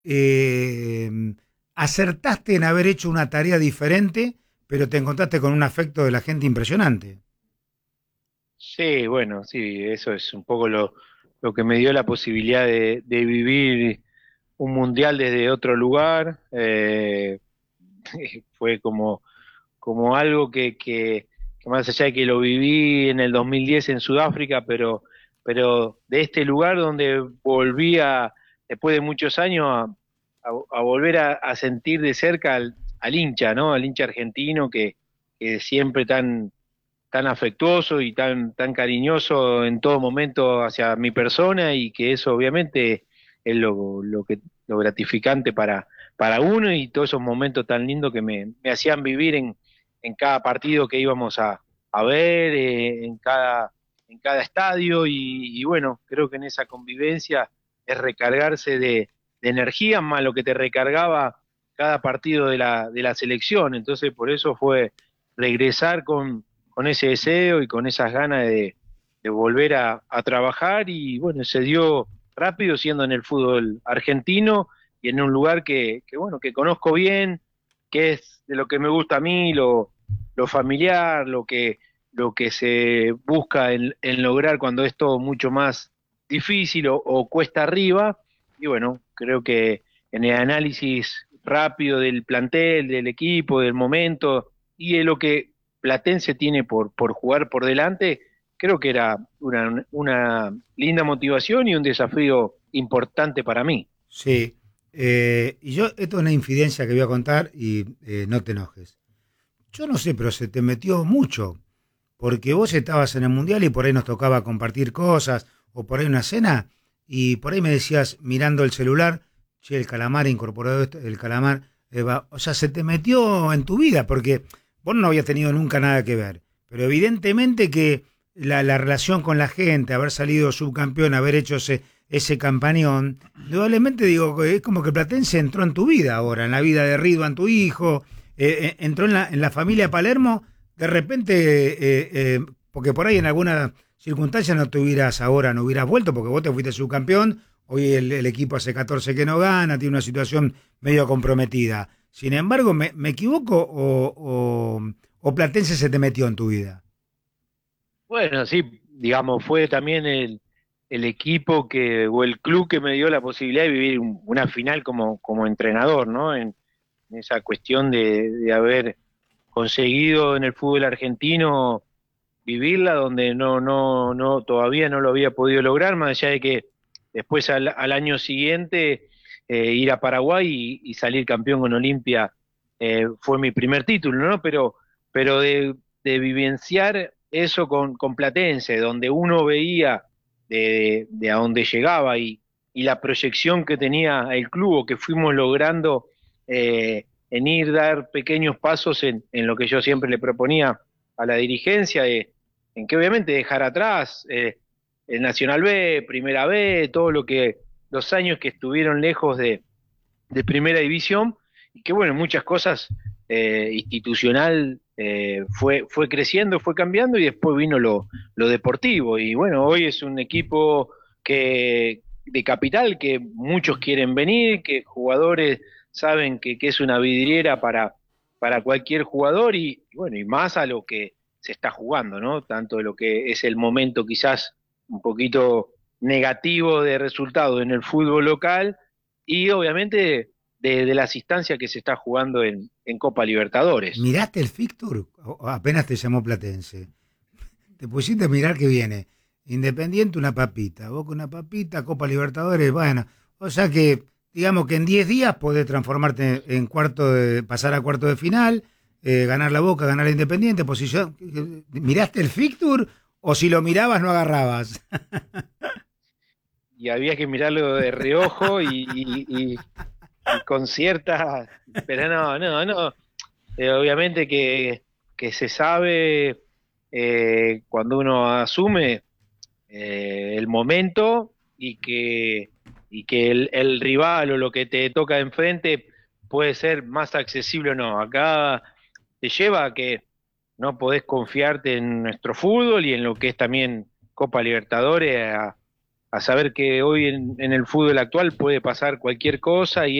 eh, acertaste en haber hecho una tarea diferente, pero te encontraste con un afecto de la gente impresionante. Sí, bueno, sí, eso es un poco lo que me dio la posibilidad de vivir un mundial desde otro lugar. Fue como algo que más allá de que lo viví en el 2010 en Sudáfrica, pero de este lugar donde volví después de muchos años a volver a sentir de cerca al hincha, ¿no? Al hincha argentino que siempre tan afectuoso y tan cariñoso en todo momento hacia mi persona y que eso obviamente es lo gratificante para uno y todos esos momentos tan lindos que me hacían vivir en cada partido que íbamos a ver, en cada estadio y bueno, creo que en esa convivencia es recargarse de energía más lo que te recargaba cada partido de la selección, entonces por eso fue regresar con ese deseo y con esas ganas de volver a trabajar y bueno, se dio rápido siendo en el fútbol argentino y en un lugar bueno, que conozco bien, que es de lo que me gusta a mí, lo familiar, lo que se busca en lograr cuando es todo mucho más difícil o cuesta arriba. Y bueno, creo que en el análisis rápido del plantel, del equipo, del momento y de lo que Platense tiene por jugar por delante, creo que era una linda motivación y un desafío importante para mí. Sí. Y yo, esto es una infidencia que voy a contar y no te enojes. Yo no sé, pero se te metió mucho, porque vos estabas en el mundial y por ahí nos tocaba compartir cosas, o por ahí una cena, y por ahí me decías, mirando el celular, che, el calamar incorporado esto, el calamar, o sea, se te metió en tu vida, porque vos no habías tenido nunca nada que ver, pero evidentemente que la relación con la gente, haber salido subcampeón, haber hecho ese campañón, indudablemente digo, que es como que Platense entró en tu vida ahora, en la vida de Ridwan, tu hijo, entró en la familia Palermo, de repente, porque por ahí en alguna circunstancia no te hubieras ahora, no hubieras vuelto, porque vos te fuiste subcampeón, hoy el equipo hace 14 que no gana, tiene una situación medio comprometida. Sin embargo, ¿me equivoco o Platense se te metió en tu vida? Bueno, sí, digamos, fue también el equipo o el club que me dio la posibilidad de vivir una final como entrenador, ¿no? En esa cuestión de haber conseguido en el fútbol argentino vivirla donde todavía no lo había podido lograr, más allá de que después al año siguiente ir a Paraguay y salir campeón con Olimpia fue mi primer título, ¿no? Pero de vivenciar eso con Platense, donde uno veía de a dónde llegaba y la proyección que tenía el club o que fuimos logrando en ir dar pequeños pasos en lo que yo siempre le proponía a la dirigencia, en que obviamente dejar atrás el Nacional B, Primera B, todo lo que los años que estuvieron lejos de Primera División y que bueno, muchas cosas institucional fue creciendo, fue cambiando y después vino lo deportivo y bueno, hoy es un equipo que de capital que muchos quieren venir, que jugadores saben que es una vidriera para cualquier jugador y bueno, y más a lo que se está jugando, ¿no? Tanto de lo que es el momento quizás un poquito negativo de resultado en el fútbol local y obviamente de las instancias que se está jugando en Copa Libertadores. ¿Miraste el fixture? O apenas te llamó Platense. Te pusiste a mirar que viene. Independiente una papita, Boca una papita, Copa Libertadores, bueno. O sea que, digamos que en 10 días podés transformarte en pasar a cuarto de final, ganar la Boca, ganar la Independiente, posición. ¿Miraste el fixture o si lo mirabas no agarrabas? Y había que mirarlo de reojo y con cierta... Pero no. Obviamente que se sabe cuando uno asume el momento y que el rival o lo que te toca enfrente puede ser más accesible o no. Acá te lleva a que no podés confiarte en nuestro fútbol y en lo que es también Copa Libertadores a saber que hoy en el fútbol actual puede pasar cualquier cosa y